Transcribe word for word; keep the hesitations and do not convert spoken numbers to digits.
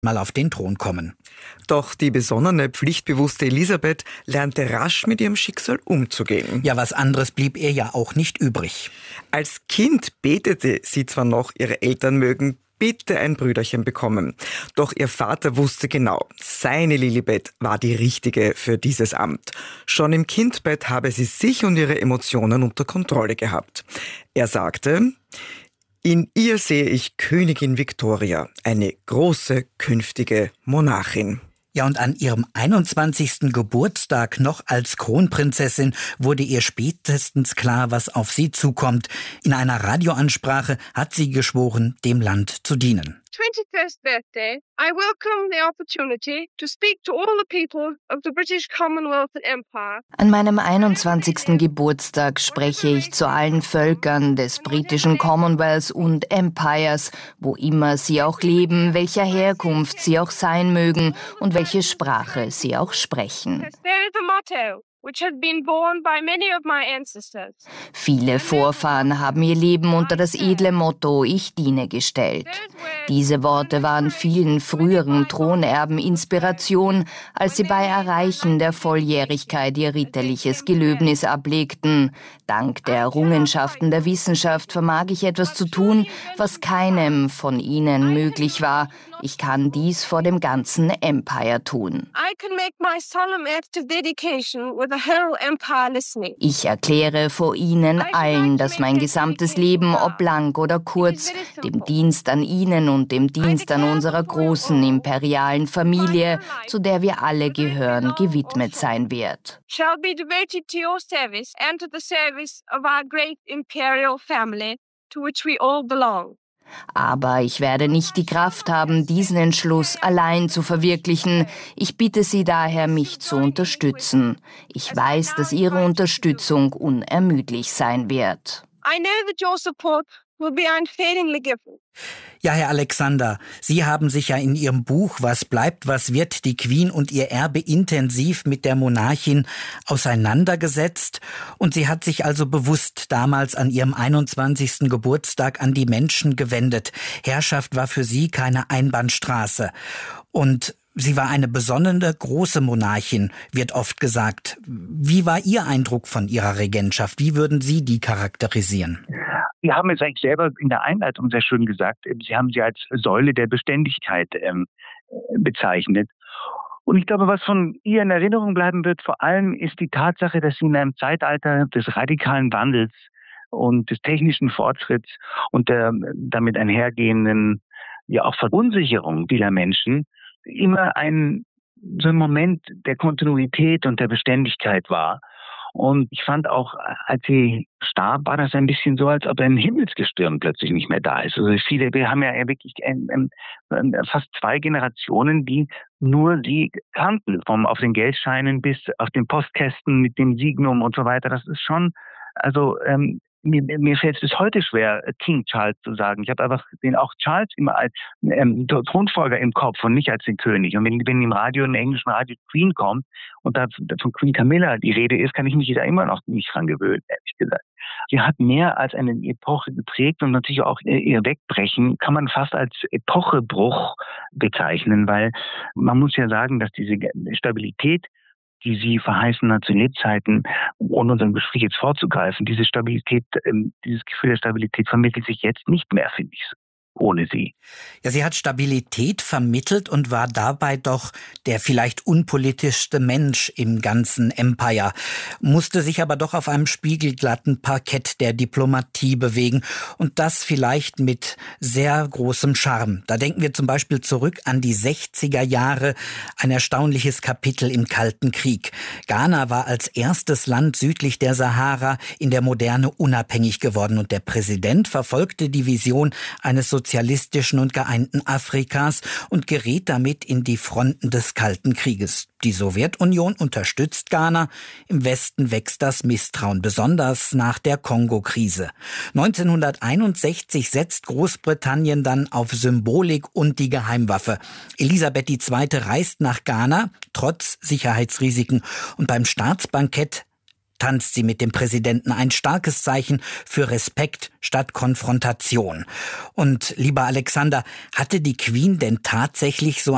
mal auf den Thron kommen. Doch die besonnene, pflichtbewusste Elisabeth lernte rasch mit ihrem Schicksal umzugehen. Ja, was anderes blieb ihr ja auch nicht übrig. Als Kind betete sie zwar noch, ihre Eltern mögen bitte ein Brüderchen bekommen. Doch ihr Vater wusste genau, seine Lilibet war die richtige für dieses Amt. Schon im Kindbett habe sie sich und ihre Emotionen unter Kontrolle gehabt. Er sagte: In ihr sehe ich Königin Victoria, eine große künftige Monarchin. Ja, und an ihrem einundzwanzigsten Geburtstag noch als Kronprinzessin wurde ihr spätestens klar, was auf sie zukommt. In einer Radioansprache hat sie geschworen, dem Land zu dienen. twenty-first birthday, I welcome the opportunity to speak to all the people of the British Commonwealth and Empire. An meinem einundzwanzigsten Geburtstag spreche ich zu allen Völkern des britischen Commonwealths und Empires, wo immer sie auch leben, welcher Herkunft sie auch sein mögen und welche Sprache sie auch sprechen. There is a motto which has been borne by many of my ancestors. Viele Vorfahren haben ihr Leben unter das edle Motto „Ich diene“ gestellt. Diese Worte waren vielen früheren Thronerben Inspiration, als sie bei Erreichen der Volljährigkeit ihr ritterliches Gelöbnis ablegten. Dank der Errungenschaften der Wissenschaft vermag ich etwas zu tun, was keinem von ihnen möglich war. Ich kann dies vor dem ganzen Empire tun. I can make my solemn act of dedication with the whole empire listening. Ich erkläre vor Ihnen allen, dass mein gesamtes Leben, ob lang oder kurz, dem Dienst an Ihnen und dem Dienst an unserer großen imperialen Familie, zu der wir alle gehören, gewidmet sein wird. Shall be devoted to your service and to the service of our great imperial family, to which we all belong. Aber ich werde nicht die Kraft haben, diesen Entschluss allein zu verwirklichen. Ich bitte Sie daher, mich zu unterstützen. Ich weiß, dass Ihre Unterstützung unermüdlich sein wird. I know that your support will be unfailingly given. Ja, Herr Alexander, Sie haben sich ja in Ihrem Buch »Was bleibt, was wird? Die Queen und ihr Erbe« intensiv mit der Monarchin auseinandergesetzt. Und sie hat sich also bewusst damals an ihrem einundzwanzigsten Geburtstag an die Menschen gewendet. Herrschaft war für sie keine Einbahnstraße. Und sie war eine besonnene, große Monarchin, wird oft gesagt. Wie war Ihr Eindruck von ihrer Regentschaft? Wie würden Sie die charakterisieren? Sie haben es eigentlich selber in der Einleitung sehr schön gesagt. Sie haben sie als Säule der Beständigkeit ähm, bezeichnet. Und ich glaube, was von ihr in Erinnerung bleiben wird, vor allem ist die Tatsache, dass sie in einem Zeitalter des radikalen Wandels und des technischen Fortschritts und der damit einhergehenden ja auch Verunsicherung vieler Menschen immer ein so ein Moment der Kontinuität und der Beständigkeit war. Und ich fand auch, als sie starb, war das ein bisschen so, als ob ein Himmelsgestirn plötzlich nicht mehr da ist. Also viele, wir haben ja wirklich ein, ein, ein, fast zwei Generationen, die nur sie kannten, vom auf den Geldscheinen bis auf den Postkästen mit dem Signum und so weiter. Das ist schon, also ähm, Mir, mir fällt es bis heute schwer, King Charles zu sagen. Ich habe einfach den auch Charles immer als ähm, Thronfolger im Kopf und nicht als den König. Und wenn, wenn im Radio, im englischen Radio Queen kommt und da von Queen Camilla die Rede ist, kann ich mich da immer noch nicht dran gewöhnen, ehrlich gesagt. Sie hat mehr als eine Epoche geprägt und natürlich auch ihr Wegbrechen kann man fast als Epochebruch bezeichnen, weil man muss ja sagen, dass diese Stabilität, die sie verheißen hat zu Lebzeiten, ohne unserem Gespräch jetzt vorzugreifen, diese Stabilität, dieses Gefühl der Stabilität vermittelt sich jetzt nicht mehr, finde ich, ohne sie. Ja, sie hat Stabilität vermittelt und war dabei doch der vielleicht unpolitischste Mensch im ganzen Empire, musste sich aber doch auf einem spiegelglatten Parkett der Diplomatie bewegen und das vielleicht mit sehr großem Charme. Da denken wir zum Beispiel zurück an die sechziger Jahre, ein erstaunliches Kapitel im Kalten Krieg. Ghana war als erstes Land südlich der Sahara in der Moderne unabhängig geworden und der Präsident verfolgte die Vision eines sozialistischen und geeinten Afrikas und gerät damit in die Fronten des Kalten Krieges. Die Sowjetunion unterstützt Ghana. Im Westen wächst das Misstrauen, besonders nach der Kongo-Krise. neunzehnhunderteinundsechzig setzt Großbritannien dann auf Symbolik und die Geheimwaffe. Elisabeth die Zweite reist nach Ghana, trotz Sicherheitsrisiken. Und beim Staatsbankett tanzt sie mit dem Präsidenten, ein starkes Zeichen für Respekt statt Konfrontation. Und lieber Alexander, hatte die Queen denn tatsächlich so